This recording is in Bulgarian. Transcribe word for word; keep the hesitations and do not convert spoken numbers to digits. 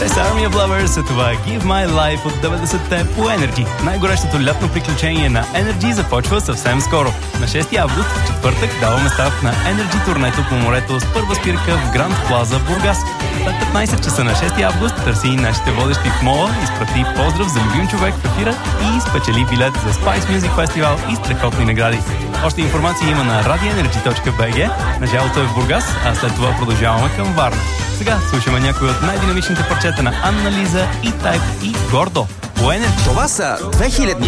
Те са Army of Lovers, а това е Give My Life от деветдесетте по Energy. Най-горещото лятно приключение на Energy започва съвсем скоро. На шести август, в четвъртък, даваме старт на Energy турнето по морето с първа спирка в Гранд Плаза, Бургас. След петнайсет часа на шести август търси нашите водещи в мола, изпрати поздрав за любим човек в ефира и спечели билет за Spice Music Festival и страхотни награди. Още информация има на radio energy точка би джи. Началото е в Бургас, а след това продължаваме към Варна. Сега слушаме някои от най-динамичните парчета на Анна Лиза и Тайп и Гордо по Energy. Това са две хиляди